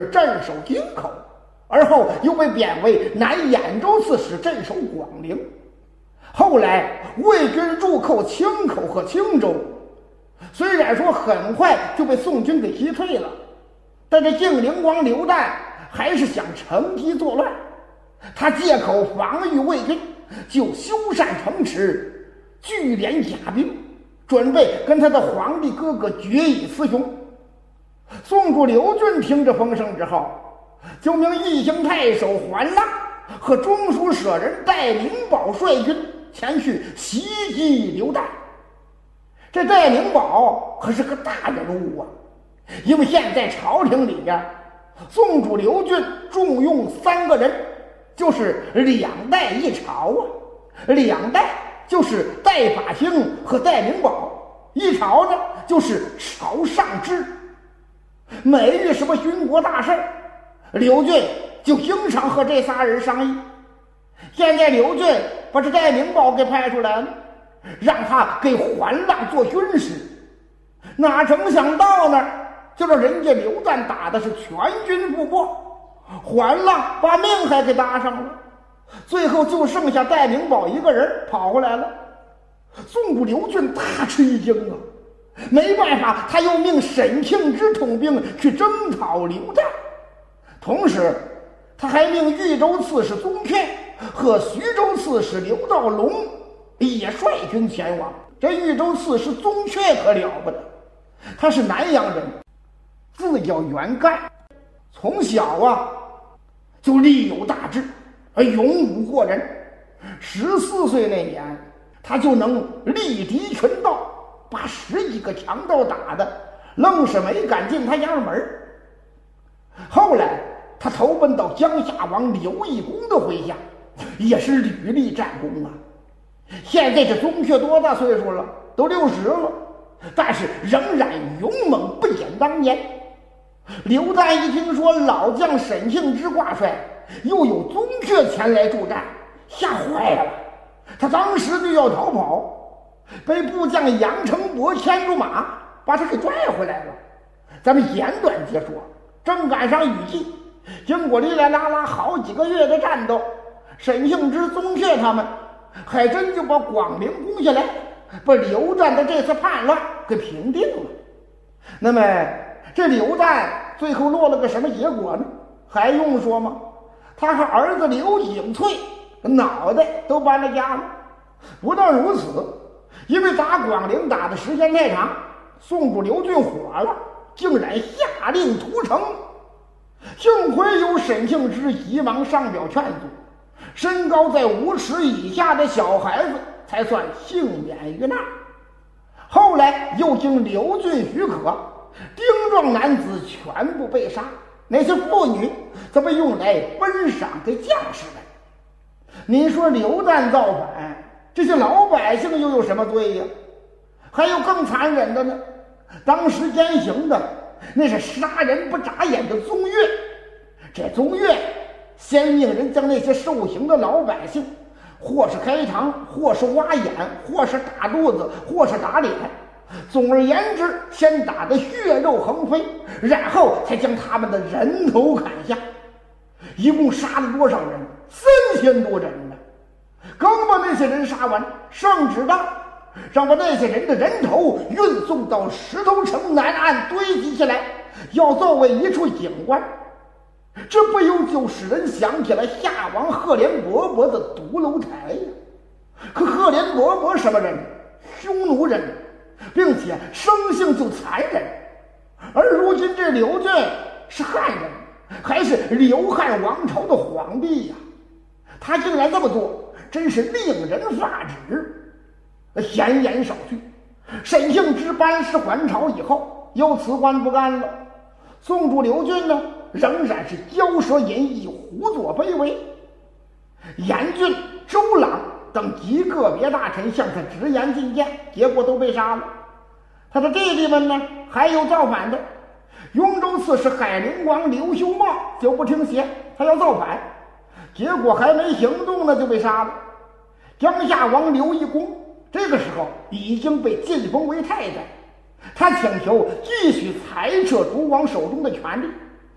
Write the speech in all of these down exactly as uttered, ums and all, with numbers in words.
镇守京口，而后又被贬为南兖州刺史，镇守广陵。后来魏军入寇青口和青州，虽然说很快就被宋军给击退了，但这晋灵王刘旦还是想乘机作乱。他借口防御魏军，就修缮城池，聚敛甲兵，准备跟他的皇帝哥哥决一雌雄。宋主刘俊听着风声之后，就命义兴太守桓浪和中书舍人戴灵宝率军前去袭击刘旦。这戴灵宝可是个大人物啊，因为现在朝廷里边，宋主刘俊重用三个人，就是两代一朝啊。两代就是戴法兴和戴灵宝，一朝呢就是朝上之。每遇什么军国大事，刘俊就经常和这仨人商议。现在刘俊把这戴灵宝给派出来了，让他给桓浪做军师，哪成想到呢，就让人家刘旦打的是全军覆没，桓浪把命还给搭上了，最后就剩下戴灵宝一个人跑回来了。宋主刘俊大吃一惊啊，没办法，他又命沈庆之统兵去征讨刘旦，同时他还命豫州刺史宗悫和徐州刺史刘道龙也率军前往。这豫州刺史宗悫可了不得，他是南阳人，字叫袁干，从小啊就力有大志，而勇武过人。十四岁那年，他就能力敌群盗，把十几个强盗打的愣是没敢进他家门。后来他投奔到江夏王刘义公的麾下，也是屡立战功啊。现在这宗悫多大岁数了？都六十了，但是仍然勇猛不减当年。刘旦一听说老将沈庆之挂帅，又有宗悫前来助战，吓坏了，他当时就要逃跑，被部将杨承博牵住马，把他给拽回来了。咱们简短截说，正赶上雨季，经过哩哩啦啦好几个月的战斗，沈庆之、宗悫他们还真就把广陵攻下来，把刘旦的这次叛乱给平定了。那么这刘旦最后落了个什么结果呢？还用说吗？他和儿子刘景翠脑袋都搬了家了。不但如此，因为打广陵打的时间太长，宋主刘俊火了，竟然下令屠城。幸亏有沈庆之急忙上表劝阻，身高在五尺以下的小孩子才算幸免于难。后来又经刘俊许可，丁壮男子全部被杀，那些妇女则被用来奔赏给将士们。你说刘旦造反，这些老百姓又有什么罪呀？还有更残忍的呢，当时监刑的那是杀人不眨眼的宗岳。这宗岳先命人将那些受刑的老百姓，或是开膛，或是挖眼，或是打肚子，或是打脸，总而言之，先打得血肉横飞，然后才将他们的人头砍下。一共杀了多少人？三千多人呢。刚把那些人杀完，圣旨到，让把那些人的人头运送到石头城南岸堆积起来，要作为一处景观。这不由就使人想起了夏王赫连勃勃的独楼台呀。可赫连勃勃什么人？匈奴人，并且生性就残忍。而如今这刘俊是汉人，还是刘汉王朝的皇帝呀，他竟然这么做，真是令人发指。闲言少叙，沈庆之班师还朝以后，又辞官不干了。宋主刘俊呢，仍然是骄奢淫逸，胡作非为。严俊、周朗等极个别大臣向他直言进谏，结果都被杀了。他的弟弟们呢，还有造反的。雍州刺史海陵王刘修茂就不听邪，他要造反，结果还没行动呢就被杀了。江夏王刘义公这个时候已经被晋封为太宰，他请求继续裁撤主王手中的权力，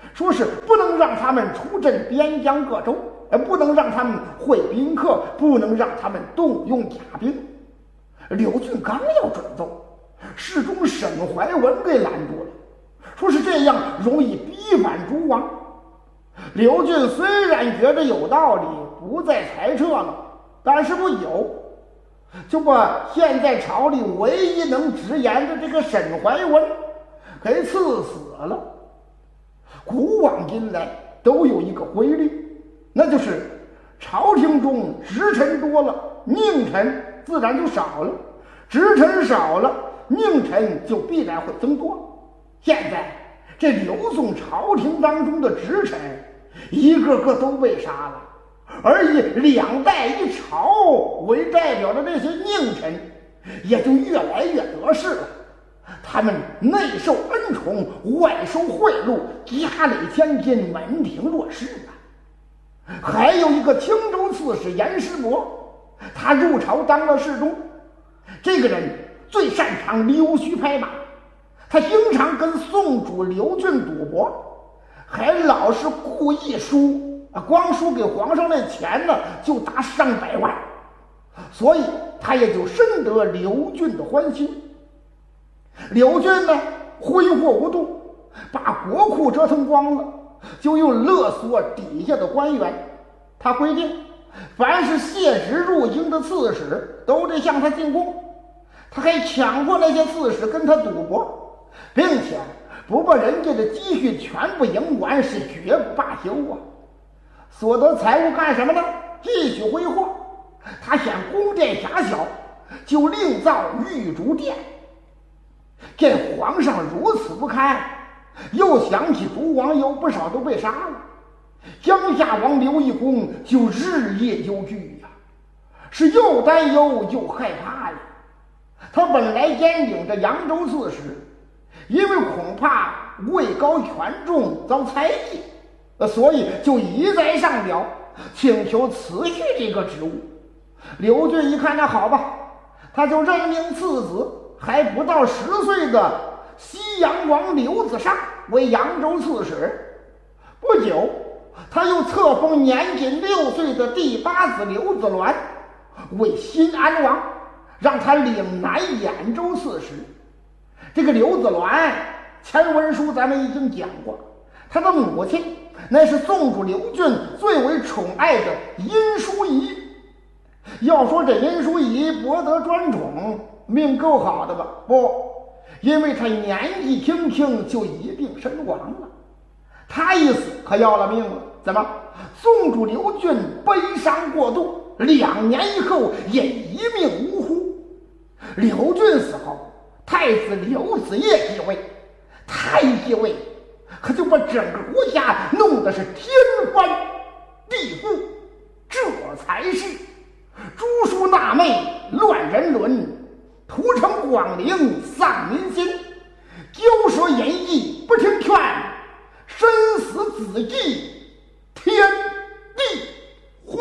说是不能让他们出镇边疆各州，不能让他们会宾客，不能让他们动用甲兵。刘俊刚要准奏，侍中沈怀文给拦住了，说是这样容易逼反诸王。刘俊虽然觉得有道理，不再裁撤了，但是不久就把现在朝里唯一能直言的这个沈怀文给赐死了。古往今来都有一个规律，那就是朝廷中直臣多了，佞臣自然就少了，直臣少了，佞臣就必然会增多。现在这刘宋朝廷当中的直臣一个个都被杀了，而以两代一朝为代表的这些佞臣也就越来越得势了。他们内受恩宠，外收贿赂，家累千金，门庭若市啊。还有一个青州刺史严师伯，他入朝当了侍中。这个人最擅长溜须拍马，他经常跟宋主刘俊赌博，还老是故意输啊，光输给皇上那钱呢就达上百万，所以他也就深得刘俊的欢心。刘俊呢挥霍无度，把国库折腾光了，就又勒索底下的官员。他规定凡是谢职入京的刺史都得向他进贡，他还强迫那些刺史跟他赌博，并且不把人家的积蓄全部营完是绝不罢休啊。所得财物干什么呢？继续挥霍。他嫌宫殿狭小，就另造玉竹殿。见皇上如此不堪，又想起诸王有不少都被杀了，江夏王刘义公就日夜忧惧呀、啊，是又担忧又害怕呀。他本来兼领着扬州刺史，因为恐怕位高权重遭猜忌，所以就一再上表请求辞去这个职务。刘俊一看，那好吧，他就任命次子还不到十岁的西阳王刘子尚为扬州刺史。不久，他又册封年仅六岁的第八子刘子鸾为新安王，让他领南兖州刺史。这个刘子鸾前文书咱们已经讲过，他的母亲那是宋主刘俊最为宠爱的殷淑仪。要说这殷淑仪博得专宠，命够好的吧？不，因为他年纪轻轻就一病身亡了。他一死可要了命了。怎么？宋主刘俊悲伤过度，两年以后也一命呜呼。刘俊死后，太子刘子业继位。他一继位，可就把整个国家弄得是天翻地覆，这才是诛叔纳妹，乱人伦，屠城广陵，丧民心，骄奢淫逸，不听劝，身死子继，天地昏。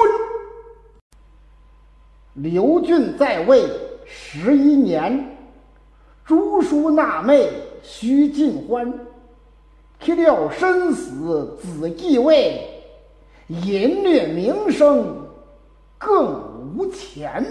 刘俊在位十一年，诛叔纳妹，须尽欢，岂料身死子继位，淫虐名声更无钱。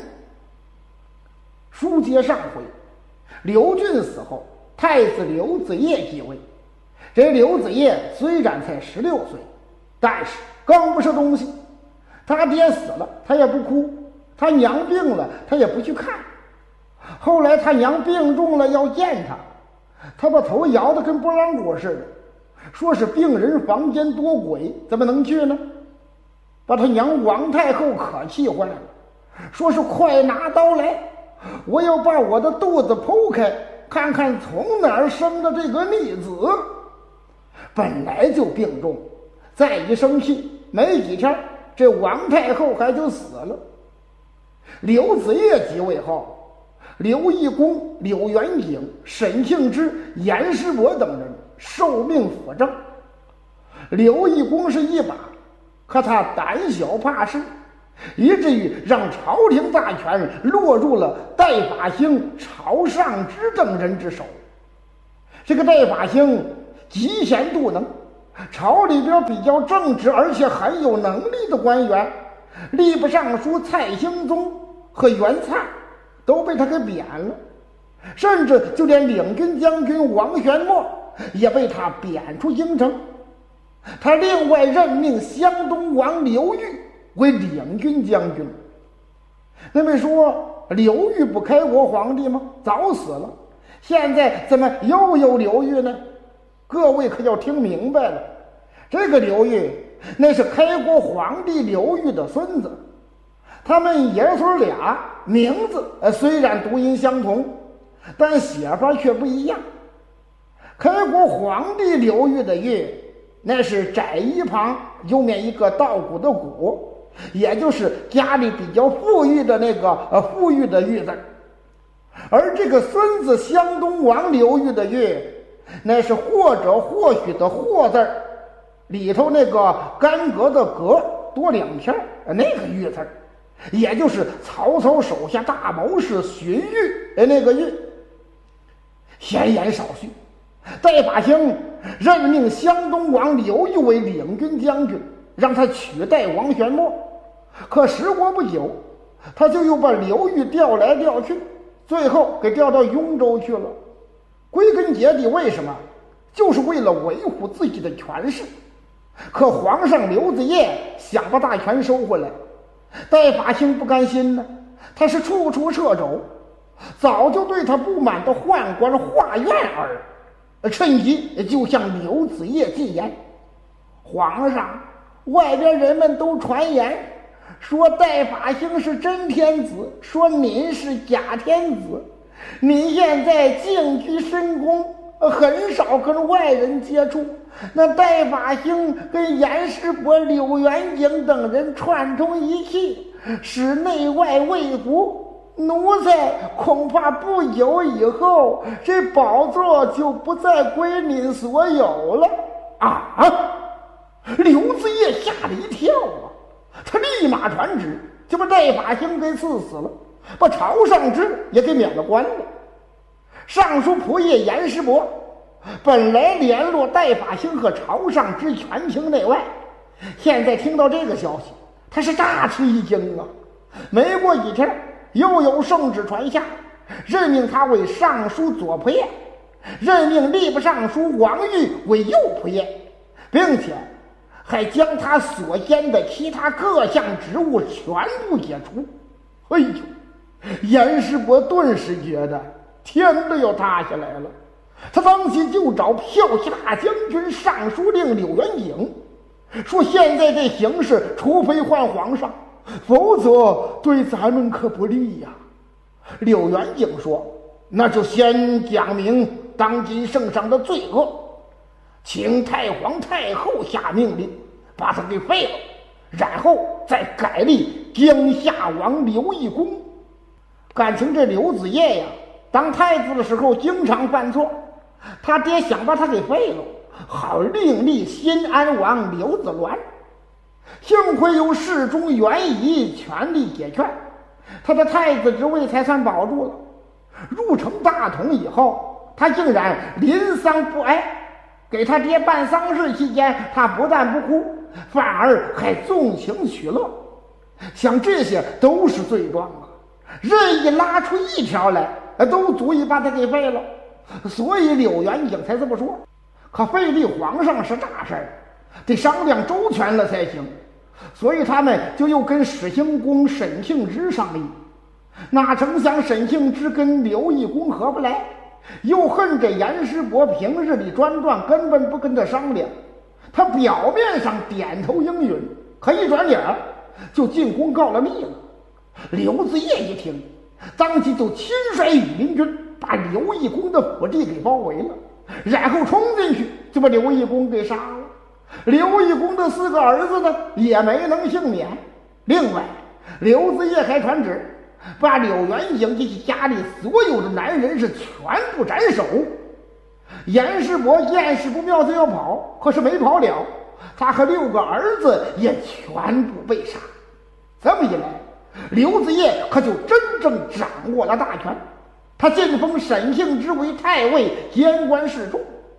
书接上回，刘俊死后，太子刘子业继位。这刘子业虽然才十六岁，但是刚不是东西。他爹死了，他也不哭；他娘病了，他也不去看。后来他娘病重了，要见他，他把头摇得跟拨浪鼓似的，说是病人房间多鬼，怎么能去呢？把他娘王太后可气坏了，说是快拿刀来，我要把我的肚子剖开，看看从哪儿生的这个逆子。本来就病重，再一生气，没几天这王太后还就死了。刘子业即位后，刘义公、柳元景、沈庆之、严师伯等人受命辅政。刘义公是一把，可他胆小怕事，以至于让朝廷大权落入了戴法兴、朝尚之等人之手。这个戴法兴嫉贤妒能， 朝里边比较正直而且很有能力的官员，吏部尚书蔡兴宗和袁粲都被他给贬了，甚至就连领军将军王玄谟也被他贬出京城。他另外任命湘东王刘裕为领军将军。那么说刘裕不开国皇帝吗？早死了，现在怎么又有刘裕呢？各位可要听明白了，这个刘裕那是开国皇帝刘裕的孙子，他们爷孙俩名字虽然读音相同，但写法却不一样。开国皇帝刘裕的裕，那是窄一旁右面一个稻谷的谷，也就是家里比较富裕的那个呃富裕的裕字。而这个孙子湘东王刘裕的裕，那是或者或许的或字里头那个干戈的戈多两片那个裕字，也就是曹操手下大谋士荀彧那个彧。闲言少叙，戴法兴任命湘东王刘裕为领军将军，让他取代王玄谟。可时过不久，他就又把刘裕调来调去，最后给调到雍州去了。归根结底为什么？就是为了维护自己的权势。可皇上刘子业想把大权收回来，戴法兴不甘心呢，他是处处掣肘，早就对他不满的宦官华苑儿趁机就向刘子业进言：皇上，外边人们都传言说戴法兴是真天子，说您是假天子，您现在静居深宫，很少跟外人接触，那戴法兴跟严师伯、柳元景等人串通一气，使内外未服，奴才恐怕不久以后这宝座就不再归您所有了。啊！刘子业吓了一跳啊，他立马传旨就把戴法兴给赐死了，把朝上之也给免了官了。尚书仆射严师伯本来联络戴法兴和朝上之权情内外，现在听到这个消息，他是大吃一惊啊！没过几天，又有圣旨传下，任命他为尚书左仆射，任命吏部尚书王玉为右仆射，并且还将他所兼的其他各项职务全部解除。哎呦，严师伯顿时觉得天都要塌下来了。他当即就找骠骑大将军尚书令柳元景，说现在这形势，除非换皇上，否则对咱们可不利呀。柳元景说：那就先讲明当今圣上的罪恶，请太皇太后下命令把他给废了，然后再改立江夏王刘义公。感情这刘子业呀，当太子的时候经常犯错，他爹想把他给废了，好另立新安王刘子鸾。幸亏有侍中袁仪全力解劝，他的太子之位才算保住了。入城大统以后，他竟然临丧不哀，给他爹办丧事期间，他不但不哭，反而还纵情取乐。想这些都是罪状啊，任意拉出一条来，都足以把他给废了。所以柳元景才这么说。可废立皇上是大事儿，得商量周全了才行。所以他们就又跟始兴公沈庆之商议，哪成想沈庆之跟刘义公合不来，又恨着严师伯平日里专断，根本不跟他商量。他表面上点头应允，可一转脸就进宫告了密了。刘子业一听，当即就亲率羽林军把刘义公的府邸给包围了，然后冲进去就把刘义公给杀了。刘义公的四个儿子呢，也没能幸免。另外，刘子业还传旨把柳元景及其家里所有的男人是全部斩首。严师伯见势不妙就要跑，可是没跑了，他和六个儿子也全部被杀。这么一来，刘子业可就真正掌握了大权。他晋封沈庆之为太尉，监官侍中，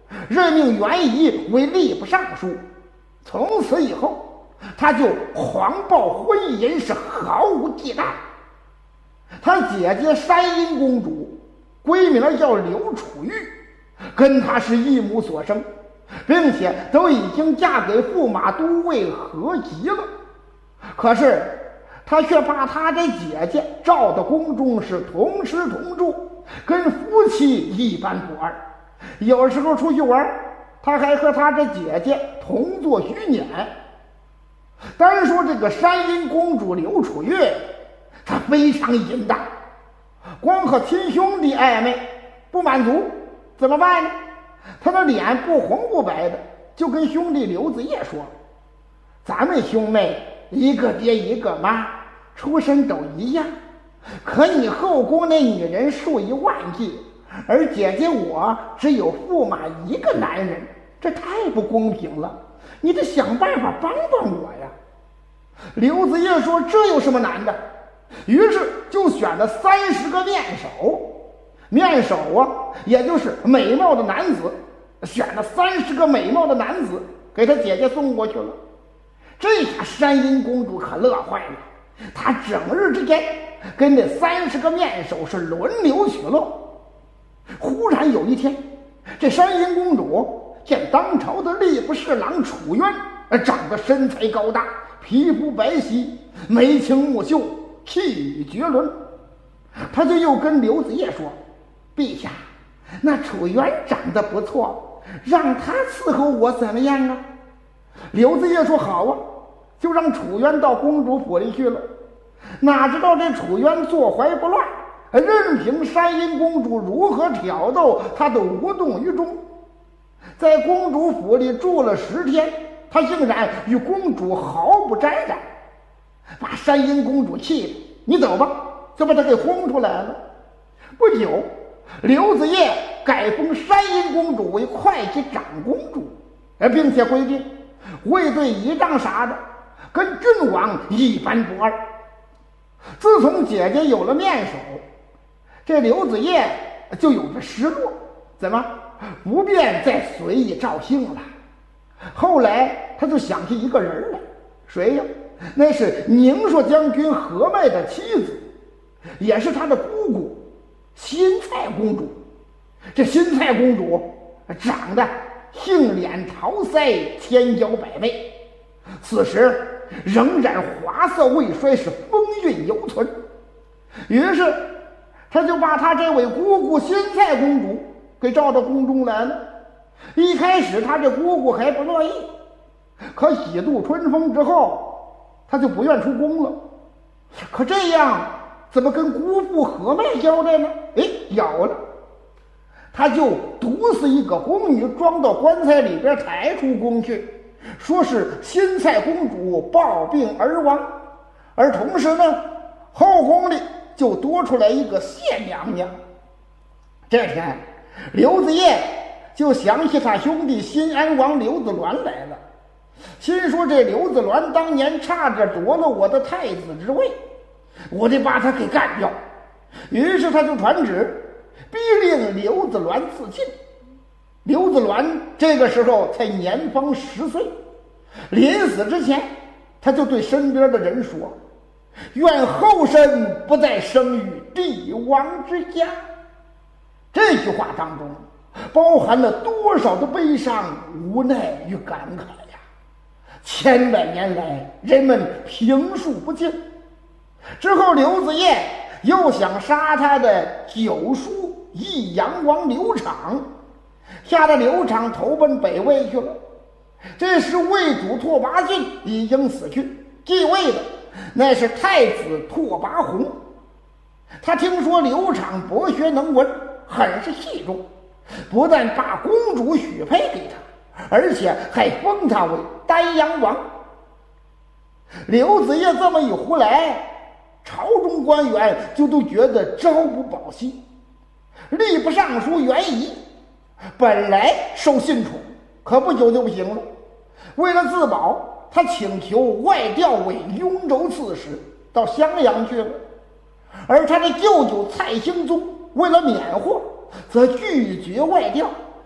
任命袁仪为吏部尚书。从此以后，他就狂暴婚淫，是毫无忌惮。他姐姐山阴公主，闺名叫刘楚玉，跟他是一母所生，并且都已经嫁给驸马都尉何吉了。可是他却把他的姐姐召到宫中，是同吃同住，跟夫妻一般不二。有时候出去玩，他还和他的姐姐同坐虚辇。单说这个山阴公主刘楚玉，她非常淫荡，光和亲兄弟暧昧不满足，怎么办呢？他的脸不红不白的，就跟兄弟刘子业说：“咱们兄妹一个爹一个妈，出身都一样，可你后宫那女人数以万计，而姐姐我只有驸马一个男人，这太不公平了，你得想办法帮帮我呀。”刘子业说：“这有什么难的？”于是就选了三十个面首，面首啊，也就是美貌的男子，选了三十个美貌的男子给他姐姐送过去了。这下山阴公主可乐坏了，她整日之间跟那三十个面首是轮流取乐。忽然有一天，这山阴公主见当朝的吏部侍郎楚渊长得身材高大，皮肤白皙，眉清目秀，气宇绝伦。他就又跟刘子业说：“陛下，那楚渊长得不错，让他伺候我怎么样啊？”刘子业说：“好啊。”就让楚渊到公主府里去了。哪知道这楚渊坐怀不乱，任凭山阴公主如何挑逗，他都无动于衷。在公主府里住了十天，他竟然与公主毫不沾染，把山阴公主气的你走吧，就把他给轰出来了。不久，刘子业改封山阴公主为会稽长公主，并且规定会对仪仗啥的跟郡王一般不二。自从姐姐有了面首，这刘子业就有着失落，怎么不便再随意赵姓了？后来他就想起一个人来，谁呀？那是宁朔将军何迈的妻子，也是他的姑姑新蔡公主。这新蔡公主长得杏脸桃腮，千娇百媚，此时仍然华色未衰，是风韵犹存。于是他就把他这位姑姑新蔡公主给召到宫中来了。一开始他这姑姑还不乐意，可喜度春风之后，他就不愿出宫了。可这样怎么跟姑父何迈交代呢？哎，有了，他就毒死一个宫女，装到棺材里边抬出宫去，说是新蔡公主暴病而亡。而同时呢，后宫里就多出来一个谢娘娘。这天刘子业就想起他兄弟新安王刘子鸾来了，心说这刘子鸾当年差点夺了我的太子之位，我得把他给干掉。于是他就传旨逼令刘子鸾自尽。刘子鸾这个时候才年方十岁，临死之前他就对身边的人说：“愿后身不再生于帝王之家。”这句话当中包含了多少的悲伤、无奈与感慨呀！千百年来人们评述不尽。之后刘子业又想杀他的九叔益阳王刘昶，吓得刘昶投奔北魏去了。这时魏主拓跋浚已经死去，继位的那是太子拓跋宏。他听说刘昶博学能文，很是器重，不但把公主许配给他，而且还封他为丹阳王。刘子业这么一胡来，朝中官员就都觉得朝不保夕。吏部尚书袁仪本来受信宠，可不久就不行了。为了自保，他请求外调为雍州刺史，到襄阳去了。而他的舅舅蔡兴宗为了免祸，则拒绝外调，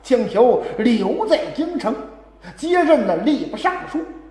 请求留在京城，接任了吏部尚书。